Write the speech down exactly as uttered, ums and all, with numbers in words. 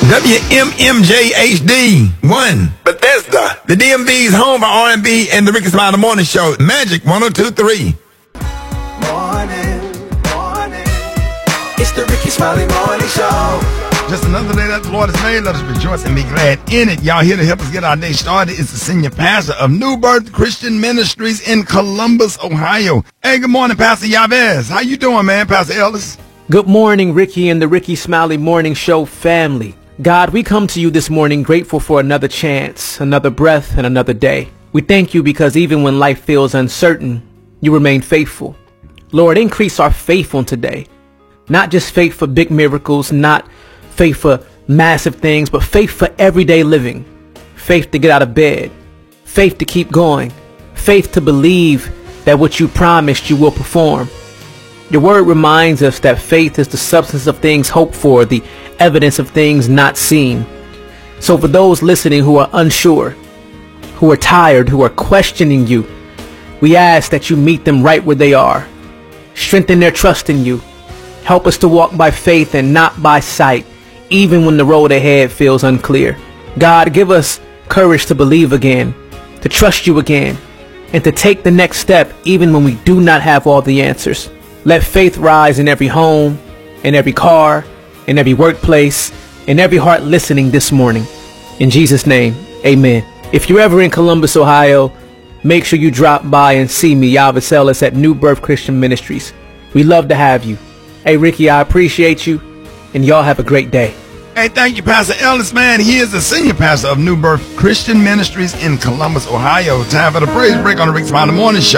W M M J H D one, Bethesda, the D M V's home for R and B and the Ricky Smiley Morning Show, Magic one oh two point three. Morning, morning, it's the Ricky Smiley Morning Show. Just another day that the Lord has made. Let us rejoice and be glad in it. Y'all here to help us get our day started is the senior pastor of New Birth Christian Ministries in Columbus, Ohio. Hey, good morning, Pastor Yabez. How you doing, man, Pastor Ellis? Good morning, Ricky and the Ricky Smiley Morning Show family. God, we come to you this morning grateful for another chance, another breath, and another day. We thank you because even when life feels uncertain, you remain faithful. Lord, increase our faith on today. Not just faith for big miracles, not faith for massive things, but faith for everyday living. Faith to get out of bed. Faith to keep going. Faith to believe that what you promised you will perform. Your word reminds us that faith is the substance of things hoped for, the evidence of things not seen. So for those listening who are unsure, who are tired, who are questioning you, we ask that you meet them right where they are. Strengthen their trust in you. Help us to walk by faith and not by sight, even when the road ahead feels unclear. God, give us courage to believe again, to trust you again, and to take the next step even when we do not have all the answers. Let faith rise in every home, in every car, in every workplace, in every heart listening this morning. In Jesus' name, amen. If you're ever in Columbus, Ohio, make sure you drop by and see me, Yabez Ellis, at New Birth Christian Ministries. We love to have you. Hey, Ricky, I appreciate you, and y'all have a great day. Hey, thank you, Pastor Ellis, man. He is the senior pastor of New Birth Christian Ministries in Columbus, Ohio. Time for the praise break on the Ricky Smiley Morning Show.